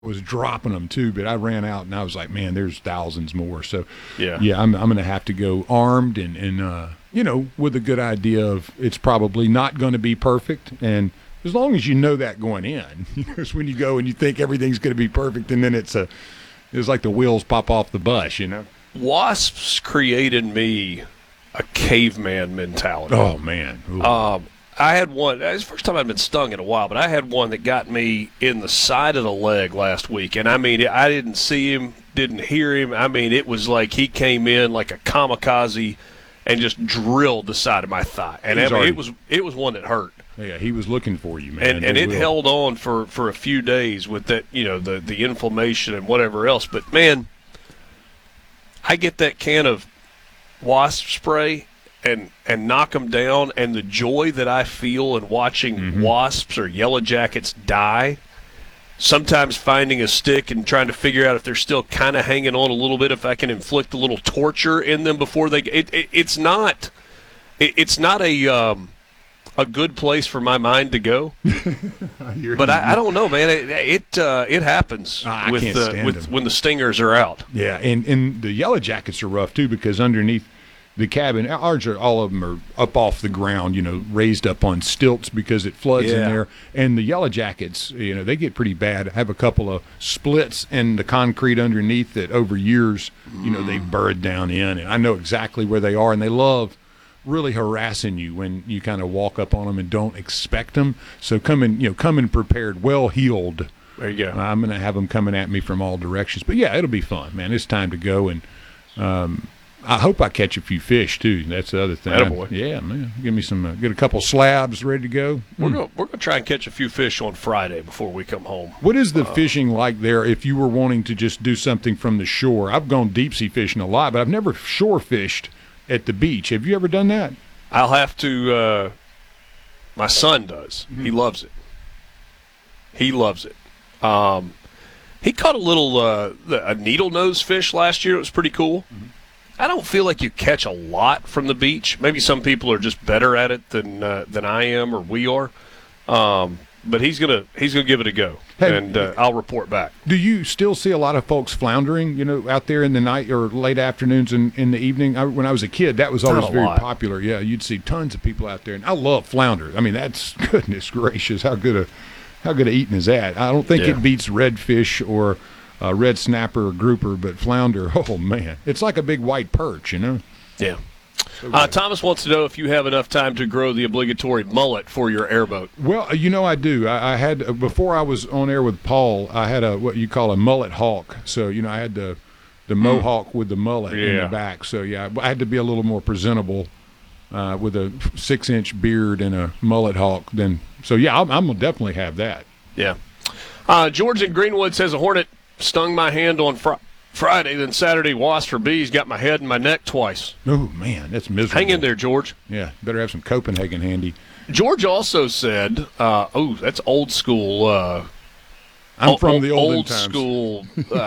was dropping them too, but I ran out and I was like, man, there's thousands more. So yeah, I'm going to have to go armed and with a good idea of it's probably not going to be perfect. And as long as you know that going in, it's when you go and you think everything's going to be perfect, and then it's like the wheels pop off the bus, Wasps created me a caveman mentality. Oh man. I had one. It's the first time I've been stung in a while, but I had one that got me in the side of the leg last week. And, I mean, I didn't see him, didn't hear him. I mean, it was like he came in like a kamikaze and just drilled the side of my thigh. And it was one that hurt. Yeah, he was looking for you, man. And it held on for a few days with that, the inflammation and whatever else. But, man, I get that can of wasp spray and knock them down, and the joy that I feel in watching wasps or yellow jackets die, sometimes finding a stick and trying to figure out if they're still kind of hanging on a little bit, if I can inflict a little torture in them before they it's not a good place for my mind to go. But I don't know, man. It happens when the stingers are out. Yeah, and the yellow jackets are rough too, because underneath the cabin, all of them are up off the ground, raised up on stilts because it floods in there. And the yellow jackets, they get pretty bad. I have a couple of splits in the concrete underneath that over years, they've burrowed down in. And I know exactly where they are, and they love really harassing you when you kind of walk up on them and don't expect them. So come in prepared, well heeled. There you go. I'm going to have them coming at me from all directions. But yeah, it'll be fun, man. It's time to go, and I hope I catch a few fish too. That's the other thing. Attaboy. Yeah, man. Give me some. Get a couple slabs ready to go. We're gonna try and catch a few fish on Friday before we come home. What is the fishing like there? If you were wanting to just do something from the shore, I've gone deep sea fishing a lot, but I've never shore fished at the beach. Have you ever done that? I'll have to. My son does. He loves it. He loves it. He caught a little a needle nose fish last year. It was pretty cool. I don't feel like you catch a lot from the beach. Maybe some people are just better at it than I am or we are. But he's gonna give it a go, and I'll report back. Do you still see a lot of folks floundering, out there in the night or late afternoons and in the evening? When I was a kid, that was always very popular. Yeah, you'd see tons of people out there, and I love flounder. I mean, that's goodness gracious, how good a eating is that? I don't think it beats redfish or red snapper or grouper, but flounder, oh man, it's like a big white perch, Yeah. Thomas wants to know if you have enough time to grow the obligatory mullet for your airboat. Well, I do. I had, before I was on air with Paul, I had what you call a mullet hawk. So, I had the mohawk with the mullet in the back. So, yeah, I had to be a little more presentable with a 6-inch beard and a mullet hawk. So, yeah, I'm going to definitely have that. Yeah. George in Greenwood says a hornet stung my hand on Friday, then Saturday, wasp for bees got my head and my neck twice. Oh, man, that's miserable. Hang in there, George. Yeah, better have some Copenhagen handy. George also said, that's old school. I'm from the old times. School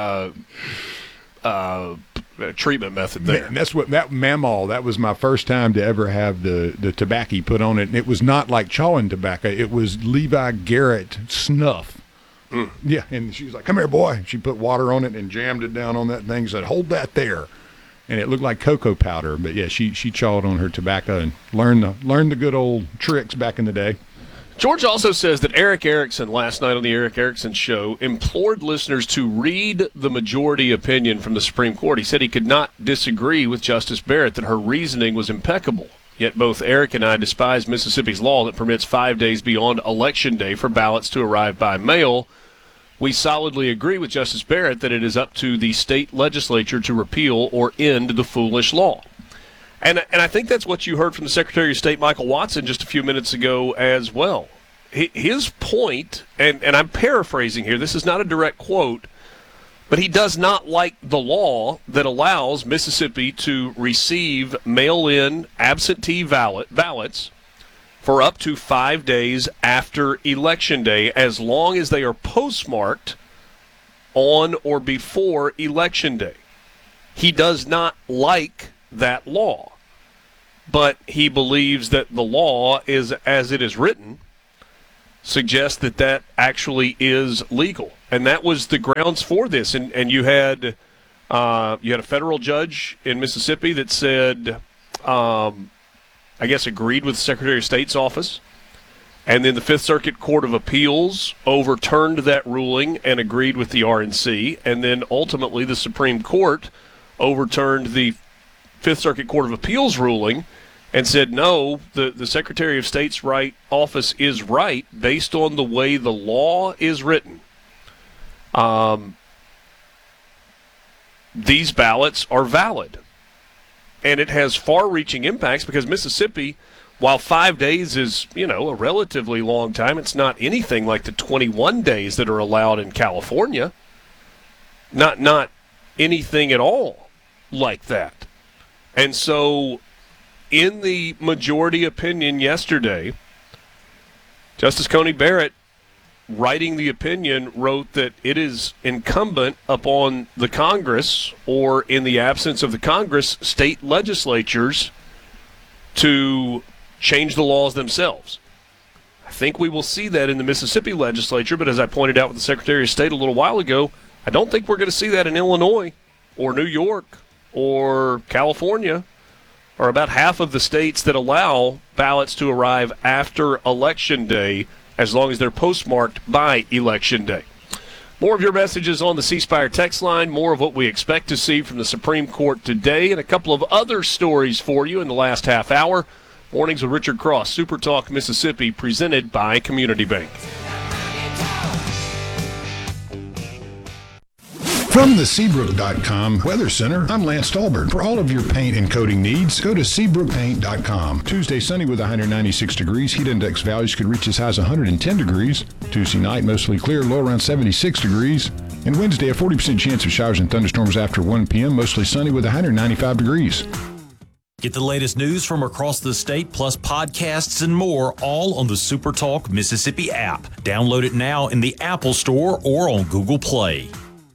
treatment method there. Man, that's what that mammal. That was my first time to ever have the tobacco put on it, and it was not like chawing tobacco. It was Levi Garrett snuff. Yeah, and she was like, "Come here, boy." She put water on it and jammed it down on that thing. Said, "Hold that there," and it looked like cocoa powder. But yeah, she chawed on her tobacco and learned the good old tricks back in the day. George also says that Eric Erickson last night on the Eric Erickson show implored listeners to read the majority opinion from the Supreme Court. He said he could not disagree with Justice Barrett that her reasoning was impeccable. Yet both Eric and I despise Mississippi's law that permits 5 days beyond Election Day for ballots to arrive by mail. We solidly agree with Justice Barrett that it is up to the state legislature to repeal or end the foolish law. And I think that's what you heard from the Secretary of State, Michael Watson, just a few minutes ago as well. His point, and I'm paraphrasing here, this is not a direct quote, but he does not like the law that allows Mississippi to receive mail-in absentee ballots for up to 5 days after Election Day, as long as they are postmarked on or before Election Day. He does not like that law, but he believes that the law is, as it is written, suggests that actually is legal. And that was the grounds for this. And you had a federal judge in Mississippi that said, I guess, agreed with the Secretary of State's office. And then the Fifth Circuit Court of Appeals overturned that ruling and agreed with the RNC. And then ultimately the Supreme Court overturned the Fifth Circuit Court of Appeals ruling and said, no, the Secretary of State's office is right based on the way the law is written. These ballots are valid. And it has far-reaching impacts because Mississippi, while 5 days is, a relatively long time, it's not anything like the 21 days that are allowed in California. Not anything at all like that. And so in the majority opinion yesterday, Justice Coney Barrett, writing the opinion, wrote that it is incumbent upon the Congress, or in the absence of the Congress, state legislatures to change the laws themselves. I think we will see that in the Mississippi legislature, but as I pointed out with the Secretary of State a little while ago, I don't think we're going to see that in Illinois or New York or California, or about half of the states that allow ballots to arrive after Election Day, as long as they're postmarked by Election Day. More of your messages on the C Spire text line, more of what we expect to see from the Supreme Court today, and a couple of other stories for you in the last half hour. Mornings with Richard Cross, Super Talk Mississippi, presented by Community Bank. From the Seabrook.com Weather Center, I'm Lance Stolberg. For all of your paint and coating needs, go to SeabrookPaint.com. Tuesday, sunny with 196 degrees. Heat index values could reach as high as 110 degrees. Tuesday night, mostly clear, low around 76 degrees. And Wednesday, a 40% chance of showers and thunderstorms after 1 p.m., mostly sunny with 195 degrees. Get the latest news from across the state, plus podcasts and more, all on the SuperTalk Mississippi app. Download it now in the Apple Store or on Google Play.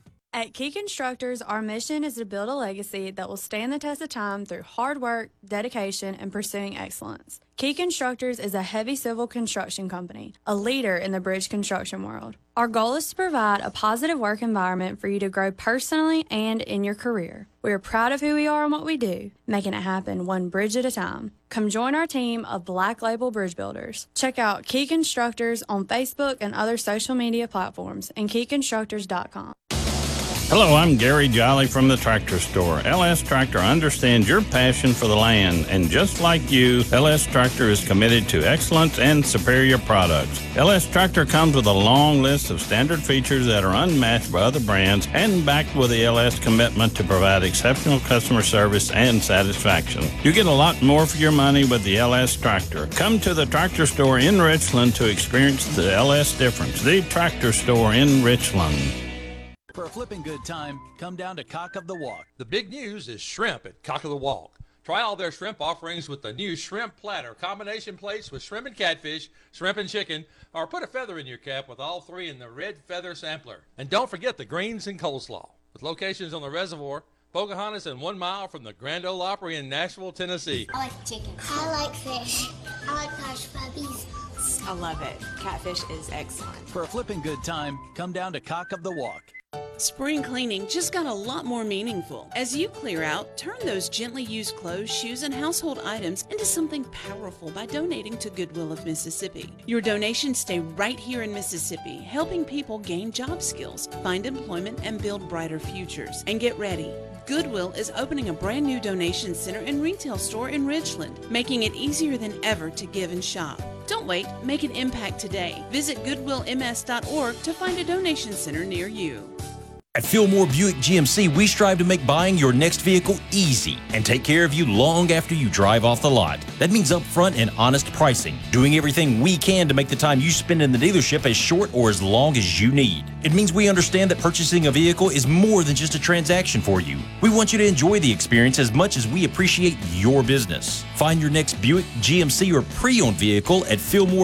At Key Constructors, our mission is to build a legacy that will stand the test of time through hard work, dedication, and pursuing excellence. Key Constructors is a heavy civil construction company, a leader in the bridge construction world. Our goal is to provide a positive work environment for you to grow personally and in your career. We are proud of who we are and what we do, making it happen one bridge at a time. Come join our team of Black Label Bridge Builders. Check out Key Constructors on Facebook and other social media platforms and keyconstructors.com. Hello, I'm Gary Jolly from the Tractor Store. LS Tractor understands your passion for the land, and just like you, LS Tractor is committed to excellence and superior products. LS Tractor comes with a long list of standard features that are unmatched by other brands, and backed with the LS commitment to provide exceptional customer service and satisfaction. You get a lot more for your money with the LS Tractor. Come to the Tractor Store in Richland to experience the LS difference. The Tractor Store in Richland. For a flipping good time, come down to Cock of the Walk. The big news is shrimp at Cock of the Walk. Try all their shrimp offerings with the new shrimp platter, combination plates with shrimp and catfish, shrimp and chicken, or put a feather in your cap with all three in the red feather sampler. And don't forget the greens and coleslaw. With locations on the reservoir, Pocahontas, and 1 mile from the Grand Ole Opry in Nashville, Tennessee. I like chicken. I like fish. I like hush puppies. I love it. Catfish is excellent. For a flipping good time, come down to Cock of the Walk. Spring cleaning just got a lot more meaningful. As you clear out, turn those gently used clothes, shoes, and household items into something powerful by donating to Goodwill of Mississippi. Your donations stay right here in Mississippi, helping people gain job skills, find employment, and build brighter futures. And get ready. Goodwill is opening a brand new donation center and retail store in Richland, making it easier than ever to give and shop. Don't wait, make an impact today. Visit goodwillms.org to find a donation center near you. At Fillmore Buick GMC, we strive to make buying your next vehicle easy and take care of you long after you drive off the lot. That means upfront and honest pricing, doing everything we can to make the time you spend in the dealership as short or as long as you need. It means we understand that purchasing a vehicle is more than just a transaction for you. We want you to enjoy the experience as much as we appreciate your business. Find your next Buick, GMC, or pre-owned vehicle at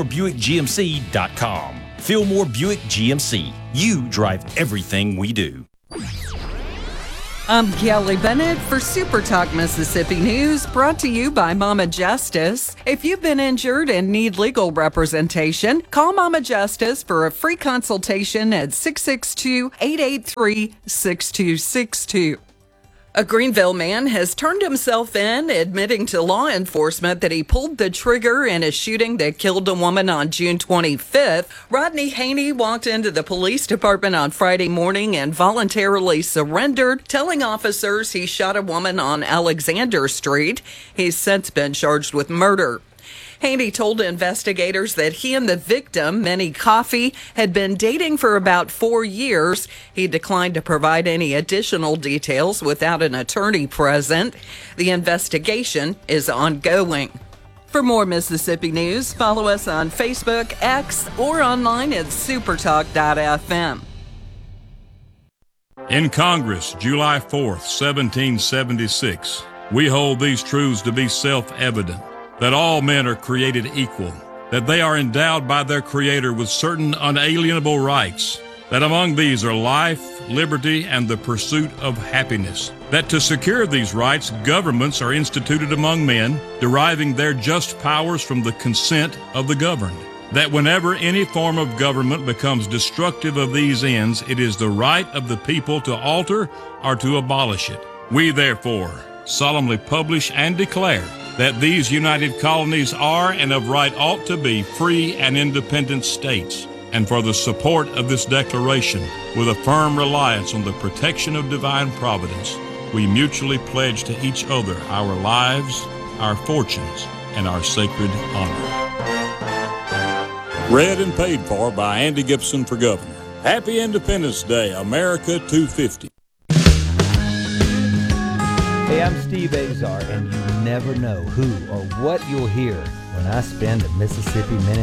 FillmoreBuickGMC.com. Fillmore Buick GMC. You drive everything we do. I'm Kelly Bennett for Super Talk Mississippi News, brought to you by Mama Justice. If you've been injured and need legal representation, call Mama Justice for a free consultation at 662-883-6262. A Greenville man has turned himself in, admitting to law enforcement that he pulled the trigger in a shooting that killed a woman on June 25th. Rodney Haney walked into the police department on Friday morning and voluntarily surrendered, telling officers he shot a woman on Alexander Street. He's since been charged with murder. Haney told investigators that he and the victim, Minnie Coffey, had been dating for about 4 years. He declined to provide any additional details without an attorney present. The investigation is ongoing. For more Mississippi news, follow us on Facebook, X, or online at supertalk.fm. In Congress, July 4th, 1776, we hold these truths to be self-evident. That all men are created equal, that they are endowed by their Creator with certain unalienable rights, that among these are life, liberty, and the pursuit of happiness, that to secure these rights, governments are instituted among men, deriving their just powers from the consent of the governed, that whenever any form of government becomes destructive of these ends, it is the right of the people to alter or to abolish it. We therefore solemnly publish and declare that these united colonies are and of right ought to be free and independent states. And for the support of this declaration, with a firm reliance on the protection of divine providence, we mutually pledge to each other our lives, our fortunes, and our sacred honor. Read and paid for by Andy Gibson for Governor. Happy Independence Day, America 250. Hey, I'm Steve Azar, and you never know who or what you'll hear when I spend a Mississippi Minute